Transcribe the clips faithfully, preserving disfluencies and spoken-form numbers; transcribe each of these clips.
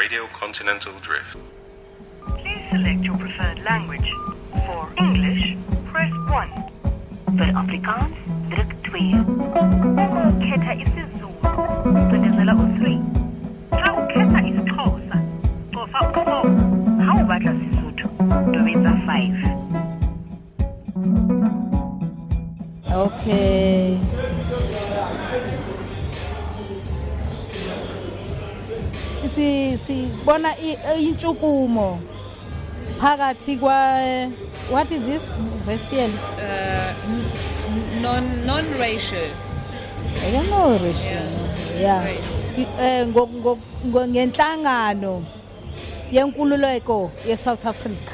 Radio Continental Drift. Please select your preferred language. For English, press one. Vir Afrikaans, druk twee. Ukhetha isiZulu, cindezela u-three. Xa ukhetha isiXhosa, cofa u-four. Xa ubatla Sesotho, tobetsa five. Okay. Si si bona intshukumo phakathi kwa what is this racial uh, non non-racial I don't know racial yeah eh ngo ngenhlangano yenkululeko ye-South Africa.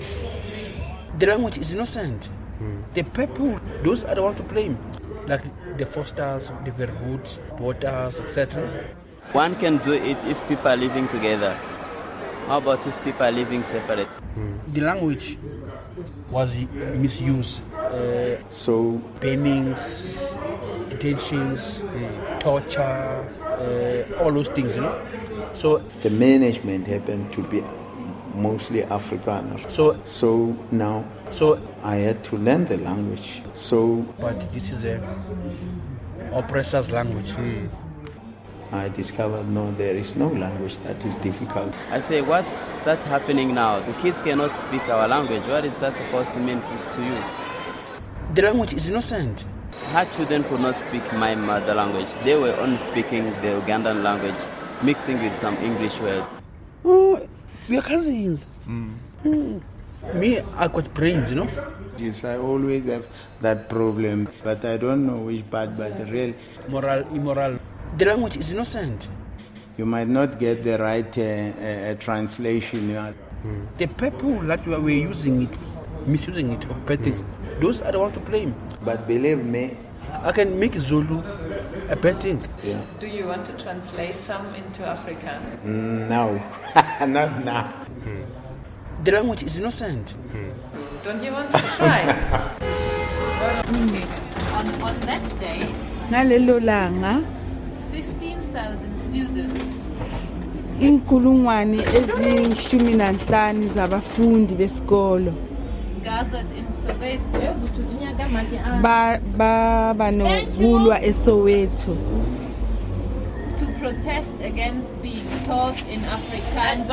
The language is innocent. Hmm. The people, those are the ones to blame, like the Fosters, the Verwoerd, Waters, et cetera. One can do it if people are living together. How about if people are living separate? Hmm. The language was misused. Uh, so bannings, detentions, hmm. torture, uh, all those things, you know. So the management happened to be mostly Afrikaner. So so now so I had to learn the language. So but this is a oppressor's language. Hmm. I discovered no, there is no language that is difficult. I say, what that's happening now? The kids cannot speak our language. What is that supposed to mean to you? The language is innocent. Her children could not speak my mother language. They were only speaking the Ugandan language, mixing with some English words. Oh, we are cousins. Mm. Mm. Me, I got brains, you know. Yes, I always have that problem, but I don't know which part, but the real moral, immoral. The language is innocent. You might not get the right uh, uh, translation. Uh, mm. The people that were using it, misusing it, or petting, mm. those are the ones to blame. But believe me, I can make Zulu a petting. Yeah. Do you want to translate some into Afrikaans? Mm, no, not now. Mm. The language is innocent. Mm. Don't you want to try? Okay. On, on that day, ngalelo langa fifteen thousand students inkulungwane eziyishumi nanhlanu zabafundi besikolo gathered in Soweto ba ba banokulwa eSoweto to protest against being taught in Afrikaans.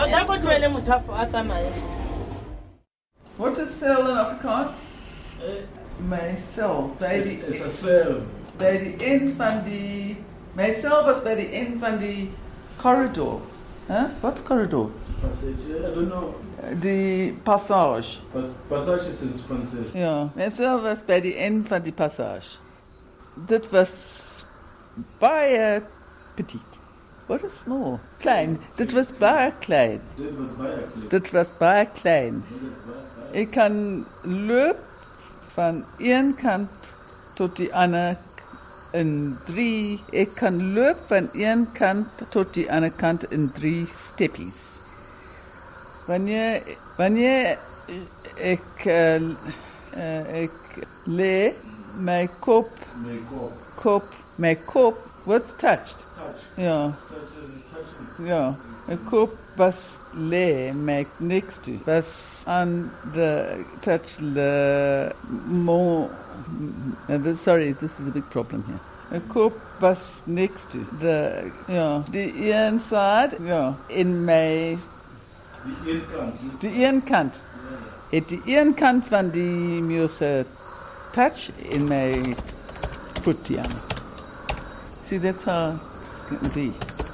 What is cell in Afrikaans? My cell. By it's, die, it's a cell. By die end van die... My cell was by the end van die corridor. Huh? What's corridor? Passage, I don't know. Die passage. Pas, passage is in Francis. Ja, my cell was by the end van die passage. Dit was baie petit. What is small? Klein. Dit was baie klein. Dit was baie klein. Dit was baie klein. Ik kan loop van een kant tot die ander in drie. Ik kan loop van een kant tot die andere kant in drie steppies. Wanneer, wanneer ik, uh, uh, ik lê mijn kop, my kop, kop, mijn kop wordt touched. Touch. Ja. Touch is touching. Ja. Mijn kop was lê, my next to was on the touch the more. Sorry, this is a big problem here. My kop was next to the ja the een side ja in my Die een kant. die een kant. Het die een kant van die muur touch in my foot, yeah. See, that's how it's going to be.